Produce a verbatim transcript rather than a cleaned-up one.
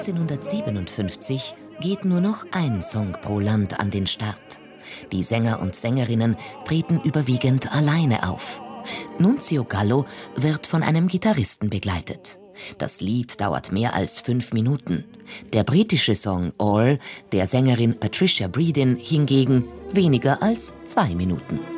neunzehnhundertsiebenundfünfzig geht nur noch ein Song pro Land an den Start. Die Sänger und Sängerinnen treten überwiegend alleine auf. Nunzio Gallo wird von einem Gitarristen begleitet. Das Lied dauert mehr als fünf Minuten. Der britische Song All der Sängerin Patricia Breedon hingegen weniger als zwei Minuten.